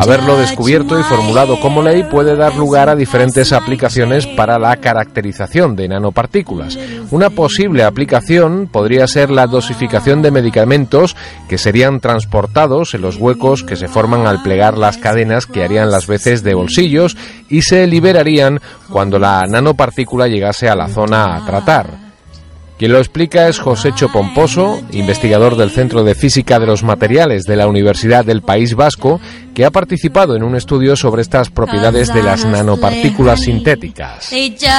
Haberlo descubierto y formulado como ley puede dar lugar a diferentes aplicaciones para la caracterización de nanopartículas. Una posible aplicación podría ser la dosificación de medicamentos que serían transportados en los huecos que se forman al plegar las cadenas que harían las veces de bolsillos y se liberarían cuando la nanopartícula llegase a la zona a tratar. Quien lo explica es Josecho Pomposo, investigador del Centro de Física de los Materiales de la Universidad del País Vasco, que ha participado en un estudio sobre estas propiedades de las nanopartículas sintéticas.